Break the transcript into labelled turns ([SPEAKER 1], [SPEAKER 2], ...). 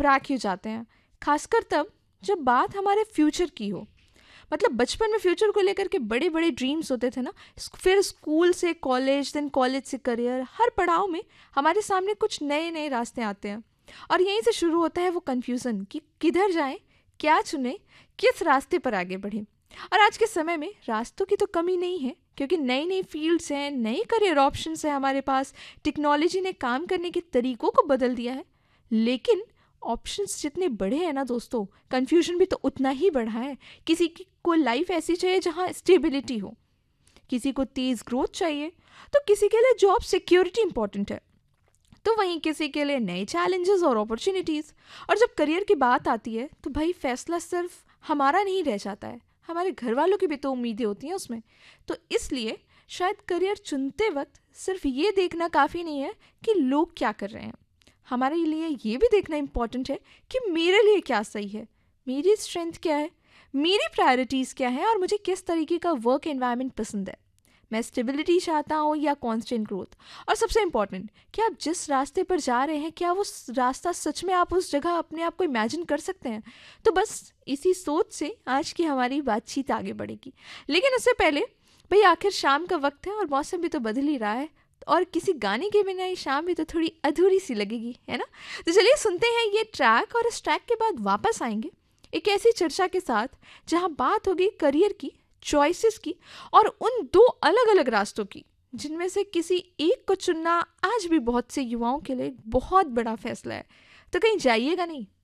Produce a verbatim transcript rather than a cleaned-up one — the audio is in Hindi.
[SPEAKER 1] घबरा क्यों जाते हैं, खासकर तब जब बात हमारे फ्यूचर की हो। मतलब बचपन में फ्यूचर को लेकर के बड़े बड़े ड्रीम्स होते थे ना, फिर स्कूल से कॉलेज, देन कॉलेज से करियर, हर पड़ाव में हमारे सामने कुछ नए नए रास्ते आते हैं और यहीं से शुरू होता है वो कन्फ्यूज़न कि किधर जाएं, क्या चुने, किस रास्ते पर आगे बढ़ें। और आज के समय में रास्तों की तो कमी नहीं है, क्योंकि नई नई फील्ड्स हैं, नए करियर ऑप्शंस हैं हमारे पास, टेक्नोलॉजी ने काम करने के तरीकों को बदल दिया है। लेकिन ऑप्शंस जितने बड़े हैं ना दोस्तों, कन्फ्यूजन भी तो उतना ही बढ़ा है। किसी की को लाइफ ऐसी चाहिए जहाँ स्टेबिलिटी हो, किसी को तेज़ ग्रोथ चाहिए, तो किसी के लिए जॉब सिक्योरिटी इंपॉर्टेंट है, तो वहीं किसी के लिए नए चैलेंजेस और अपॉर्चुनिटीज़। और जब करियर की बात आती है तो भाई फैसला सिर्फ हमारा नहीं रह जाता है, हमारे घर वालों की भी तो उम्मीदें होती हैं उसमें। तो इसलिए शायद करियर चुनते वक्त सिर्फ ये देखना काफ़ी नहीं है कि लोग क्या कर रहे हैं, हमारे लिए ये भी देखना इम्पॉर्टेंट है कि मेरे लिए क्या सही है, मेरी स्ट्रेंथ क्या है, मेरी प्रायोरिटीज़ क्या है और मुझे किस तरीके का वर्क एनवायरनमेंट पसंद है। मैं स्टेबिलिटी चाहता हूँ या कॉन्स्टेंट ग्रोथ। और सबसे इम्पॉर्टेंट, कि आप जिस रास्ते पर जा रहे हैं, क्या वो रास्ता सच में आप उस जगह अपने आप को इमेजिन कर सकते हैं। तो बस इसी सोच से आज की हमारी बातचीत आगे बढ़ेगी। लेकिन उससे पहले भाई, आखिर शाम का वक्त है और मौसम भी तो बदल ही रहा है, और किसी गाने के बिना ये शाम भी तो थोड़ी अधूरी सी लगेगी, है ना। तो चलिए सुनते हैं ये ट्रैक और इस ट्रैक के बाद वापस आएंगे एक ऐसी चर्चा के साथ जहां बात होगी करियर की, चॉइसेस की और उन दो अलग अलग रास्तों की, जिनमें से किसी एक को चुनना आज भी बहुत से युवाओं के लिए बहुत बड़ा फैसला है। तो कहीं जाइएगा नहीं,